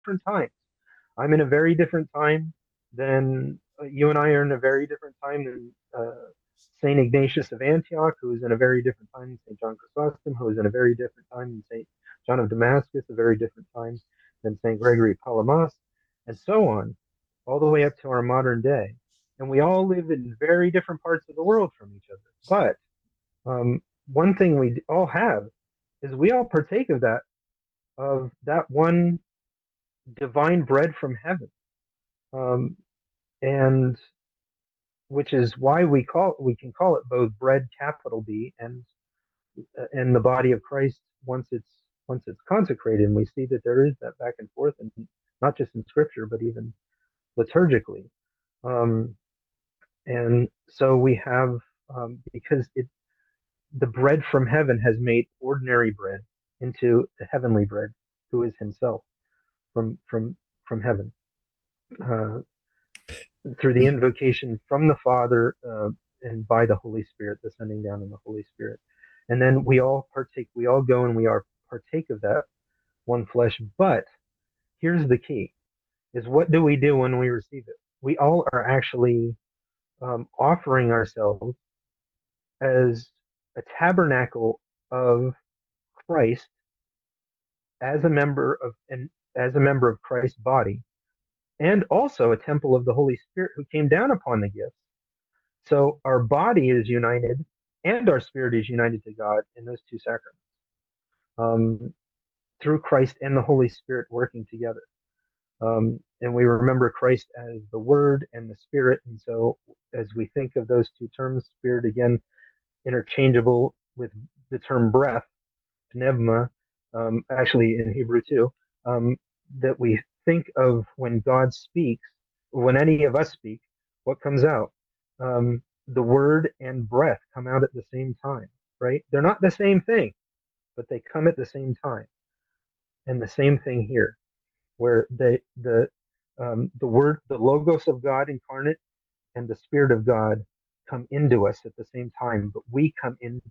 different times. I'm in a very different time than you and I are in a very different time than Saint Ignatius of Antioch, who is in a very different time than Saint John Chrysostom, who is in a very different time than Saint John of Damascus, a very different time than Saint Gregory Palamas, and so on, all the way up to our modern day. And we all live in very different parts of the world from each other. But one thing we all have is we all partake of that one divine bread from heaven, um, and which is why we can call it both bread capital B and the body of Christ once it's consecrated. And we see that there is that back and forth, and not just in Scripture but even liturgically. Um, and so we have because the bread from heaven has made ordinary bread into the heavenly bread, who is Himself from heaven. Uh, Through the invocation from the Father and by the Holy Spirit, descending down in the Holy Spirit. And then we all partake, we all go and we are partake of that one flesh. But here's the key is what do we do when we receive it? We all are actually offering ourselves as a tabernacle of Christ as a member of and as a member of Christ's body, and also a temple of the Holy Spirit who came down upon the gifts. So our body is united and our spirit is united to God in those two sacraments, um, through Christ and the Holy Spirit working together. And we remember Christ as the Word and the Spirit. And so as we think of those two terms, spirit again, interchangeable with the term breath, pneuma, actually in Hebrew too, that we think of when God speaks, when any of us speak, what comes out? The word and breath come out at the same time, right? They're not the same thing, but they come at the same time. And the same thing here, where the word, the logos of God incarnate, and the Spirit of God come into us at the same time, but we come into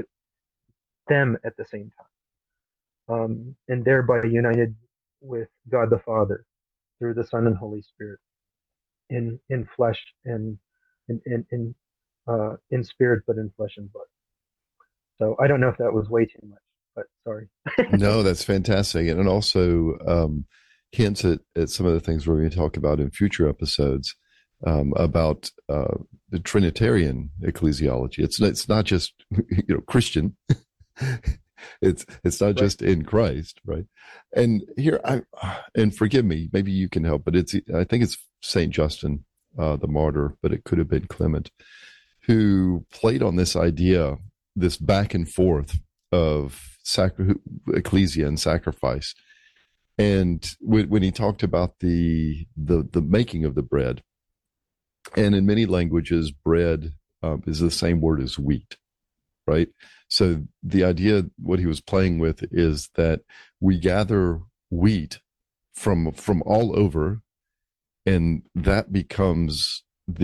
them at the same time, and thereby united with God the Father through the Son and Holy Spirit in flesh and in spirit, but in flesh and blood. So I don't know if that was way too much, but sorry. No, that's fantastic. And it also hints at some of the things we're going to talk about in future episodes about the Trinitarian ecclesiology. It's not just Christian. It's not Right. just in Christ, right? And here and forgive me, maybe you can help, but I think it's Saint Justin, the martyr, but it could have been Clement, who played on this idea, this back and forth of ecclesia and sacrifice. And when he talked about the making of the bread, and in many languages, bread is the same word as wheat, right? So the idea, what he was playing with, is that we gather wheat from all over, and that becomes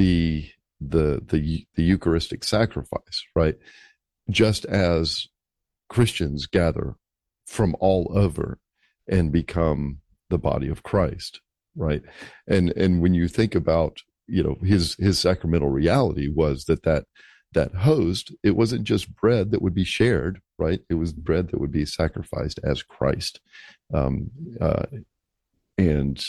the Eucharistic sacrifice, right? Just as Christians gather from all over and become the body of Christ, right? And when you think about his sacramental reality was that host, it wasn't just bread that would be shared, right? It was bread that would be sacrificed as Christ, um, uh, and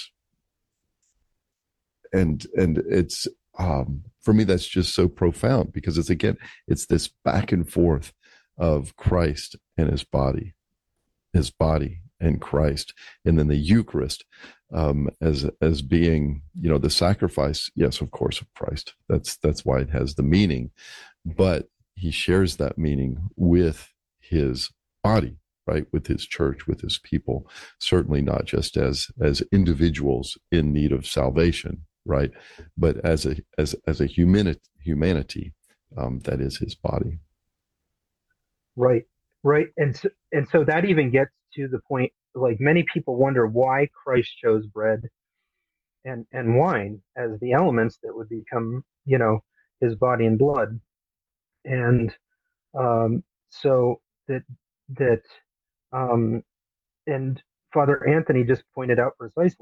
and it's for me that's just so profound because it's this back and forth of Christ and his body and Christ, and then the Eucharist as being the sacrifice, yes, of course, of Christ. That's why it has the meaning, but he shares that meaning with his body, right, with his church, with his people, certainly not just as individuals in need of salvation, right, but as a humanity that is his body. Right, right, and so that even gets to the point. Like many people wonder why Christ chose bread and wine as the elements that would become, his body and blood, and so that um, and Father Anthony just pointed out precisely.